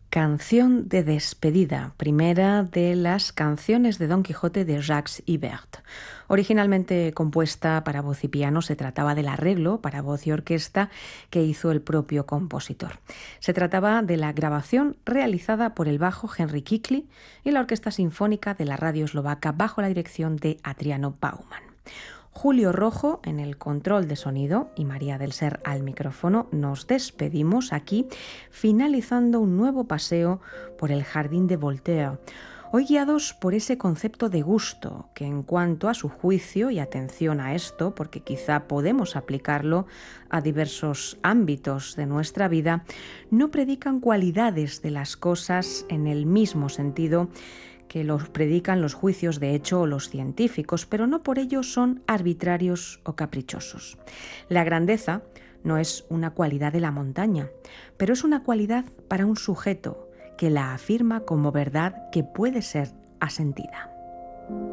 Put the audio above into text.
Canción de despedida, primera de las canciones de Don Quijote de Jacques Ibert. Originalmente compuesta para voz y piano, se trataba del arreglo para voz y orquesta que hizo el propio compositor. Se trataba de la grabación realizada por el bajo Henry Kikli y la Orquesta Sinfónica de la Radio Eslovaca bajo la dirección de Adriano Bauman. Julio Rojo en el control de sonido y María del Ser al micrófono. Nos despedimos aquí, finalizando un nuevo paseo por el Jardín de Voltaire. Hoy guiados por ese concepto de gusto, que en cuanto a su juicio, y atención a esto, porque quizá podemos aplicarlo a diversos ámbitos de nuestra vida, no predican cualidades de las cosas en el mismo sentido que los predican los juicios de hecho o los científicos, pero no por ello son arbitrarios o caprichosos. La grandeza no es una cualidad de la montaña, pero es una cualidad para un sujeto que la afirma como verdad que puede ser asentida.